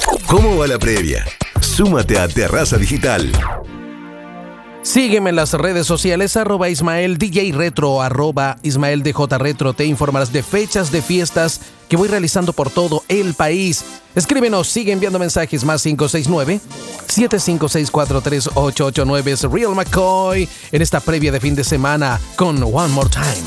¿Cómo va la previa? Súmate a Terraza Digital. Sígueme en las redes sociales, @Ismael DJ Retro, @Ismael DJ Retro. Te informarás de fechas de fiestas que voy realizando por todo el país. Escríbenos, sigue enviando mensajes, más 569-756-43889. Es Real McCoy en esta previa de fin de semana con One More Time.